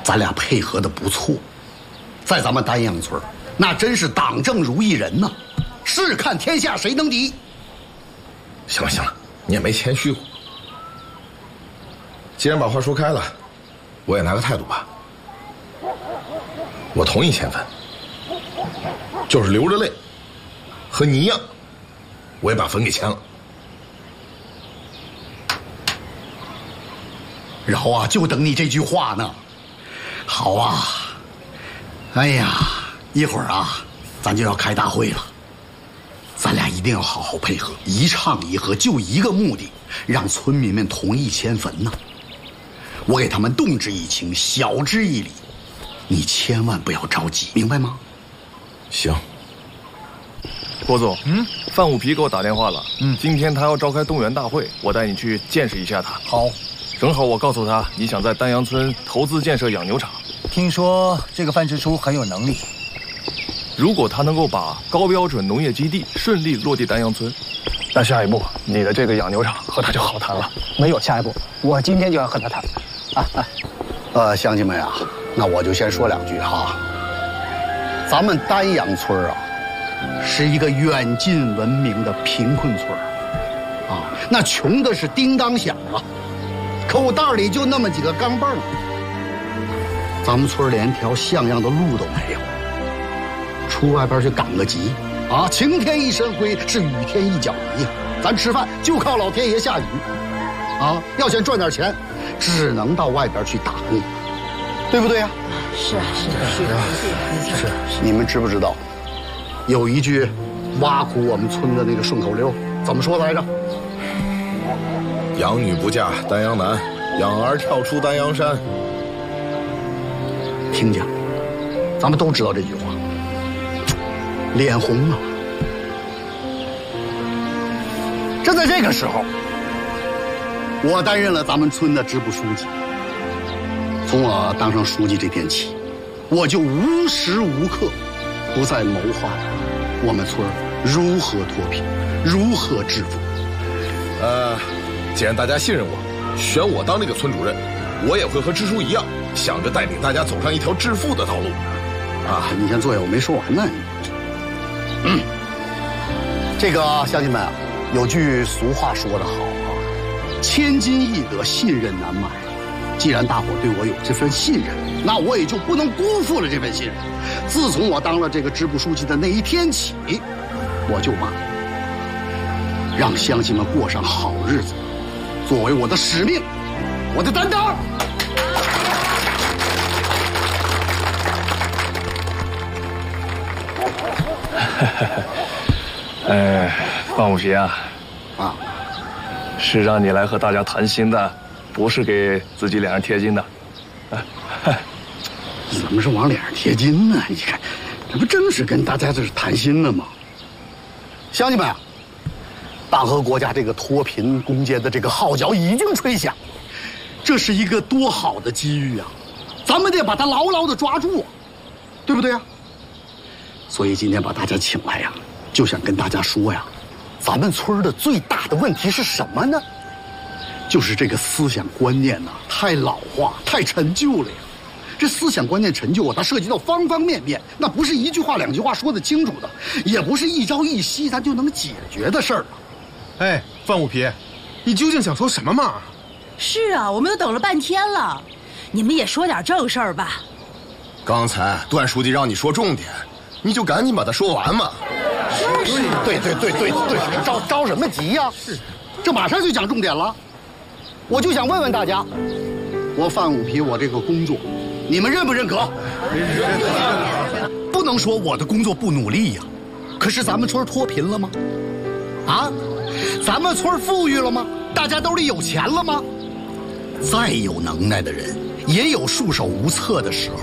咱俩配合的不错，在咱们丹阳村，那真是党政如一人呐，试看天下谁能敌。 行了行了，你也没谦虚过。既然把话说开了，我也拿个态度吧。我同意迁坟，就是流着泪，和你一样，我也把坟给迁了。 饶啊，就等你这句话呢。好啊，哎呀，一会儿啊，咱就要开大会了，咱俩一定要好好配合，一唱一和，就一个目的，让村民们同意迁坟呢。我给他们动之以情，晓之以理，你千万不要着急，明白吗？ 行。 郭总，范五皮给我打电话了，今天他要召开动员大会，我带你去见识一下他。 好， 正好我告诉他你想在丹阳村投资建设养牛场， 听说这个范支书很有能力。 如果他能够把高标准农业基地顺利落地丹阳村，那下一步你的这个养牛场和他就好谈了。 没有下一步，我今天就要和他谈。 乡亲们啊，那我就先说两句哈。咱们丹阳村啊，是一个远近闻名的贫困村啊，那穷的是叮当响啊，口袋里就那么几个钢镚。咱们村连条像样的路都没有，出外边去赶个集啊，晴天一身灰，是雨天一脚泥呀。咱吃饭就靠老天爷下雨啊，要想赚点钱，只能到外边去打工，对不对呀？ 是啊， 你们知不知道，有一句挖苦我们村的那个顺口溜，怎么说来着？ 养女不嫁丹阳南，养儿跳出丹阳山。 听见了？咱们都知道这句话，脸红了。正在这个时候，我担任了咱们村的支部书记。从我当上书记这天起，我就无时无刻不在谋划着我们村如何脱贫，如何致富。 既然大家信任我，选我当这个村主任，我也会和支书一样，想着带领大家走上一条致富的道路。 啊，你先坐下，我没说完呢。这个乡亲们啊，有句俗话说得好啊，千金易得，信任难买。既然大伙对我有这份信任，那我也就不能辜负了这份信任。自从我当了这个支部书记的那一天起，我就把让乡亲们过上好日子作为我的使命，我的担当。 范五皮啊，是让你来和大家谈心的，不是给自己脸上贴金的。 怎么是往脸上贴金呢？你看，这不正是跟大家这是谈心呢吗？乡亲们啊，党和国家这个脱贫攻坚的这个号角已经吹响，这是一个多好的机遇啊！咱们得把它牢牢的抓住，对不对啊？所以今天把大家请来呀，就想跟大家说呀，咱们村的最大的问题是什么呢？就是这个思想观念呢，太老化、太陈旧了呀。这思想观念陈旧啊，它涉及到方方面面，那不是一句话两句话说得清楚的，也不是一朝一夕咱就能解决的事儿啊。 哎，范五皮，你究竟想说什么嘛？ 是啊，我们都等了半天了，你们也说点正事儿吧。 刚才段书记让你说重点，你就赶紧把它说完嘛。 对，着什么急呀？是，这马上就讲重点了。我就想问问大家，我范五皮我这个工作，你们认不认可？不能说我的工作不努力呀。可是咱们村脱贫了吗？啊，咱们村富裕了吗？大家兜里有钱了吗？再有能耐的人，也有束手无策的时候。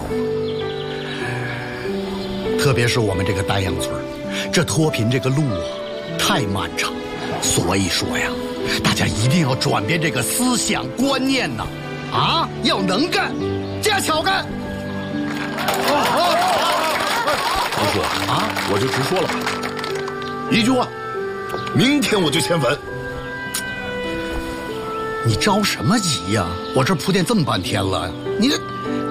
特别是我们这个丹阳村，这脱贫这个路啊，太漫长。所以说呀，大家一定要转变这个思想观念呐，啊，要能干，加巧干。 不是啊，我就直说了吧，一句话，明天我就迁坟。 你着什么急呀？我这铺垫这么半天了，你这